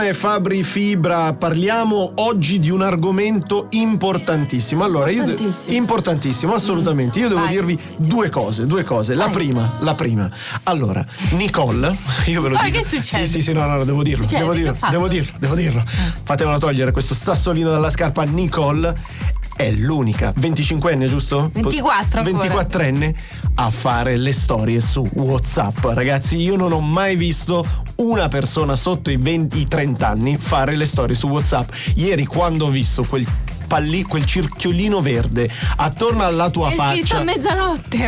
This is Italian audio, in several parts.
Fabri Fibra, parliamo oggi di un argomento importantissimo. Allora, importantissimo, assolutamente. Io devo dirvi due cose. La prima. Allora, Nicole, io ve lo dico. Che succede? Sì, no, devo dirlo. Devo dirlo. Fatemelo togliere questo sassolino dalla scarpa. Nicole è l'unica 25enne, giusto? 24enne a fare le storie su WhatsApp. Ragazzi, io non ho mai visto una persona sotto i 20-30 anni fare le storie su WhatsApp. Ieri, quando ho visto quel circhiolino verde attorno alla tua faccia, scritto a mezzanotte.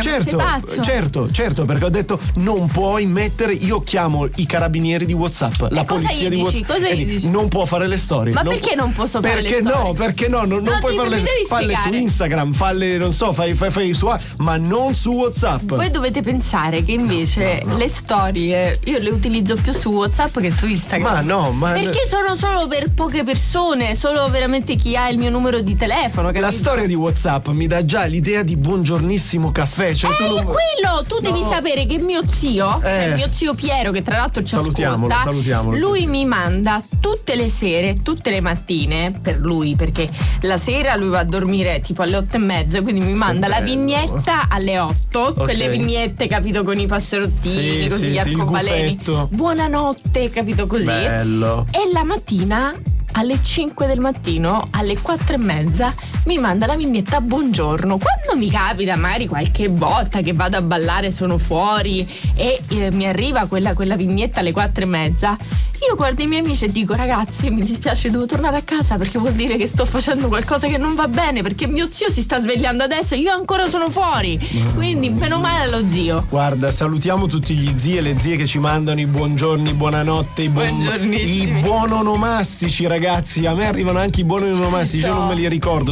Certo, perché ho detto non puoi mettere. Io chiamo i carabinieri di WhatsApp, la polizia di WhatsApp. Cosa gli dici? Non può fare le storie. Ma perché non posso fare le storie? Perché no? Non puoi fare le storie. Falle su Instagram, falle, non so, fai su, ma non su WhatsApp. Voi dovete pensare che invece le storie io le utilizzo più su WhatsApp che su Instagram. Perché sono solo per poche persone, solo veramente chi ha il mio numero di telefono. La storia di WhatsApp mi dà già l'idea di buongiornissimo caffè. Cioè quello tu devi sapere che mio zio, mio zio Piero, che tra l'altro ci ascolta, salutiamolo. Lui mi manda tutte le sere, tutte le mattine, per lui, perché la sera lui va a dormire tipo alle 8:30, quindi mi manda la vignetta alle 8, quelle vignette, capito, con i passerottini, così gli arcobaleni. Buonanotte, capito, così. Bello. E la mattina alle 5 del mattino, alle 4:30, mi manda la vignetta buongiorno. Quando mi capita magari qualche volta che vado a ballare, sono fuori e mi arriva quella vignetta alle 4:30, io guardo i miei amici e dico: ragazzi, mi dispiace, devo tornare a casa perché vuol dire che sto facendo qualcosa che non va bene, perché mio zio si sta svegliando adesso e io ancora sono fuori. Quindi meno male allo zio. Guarda, salutiamo tutti gli zii e le zie che ci mandano i buongiorni, buonanotte, i buononomastici, ragazzi. A me arrivano anche i buononomastici, io non me li ricordo.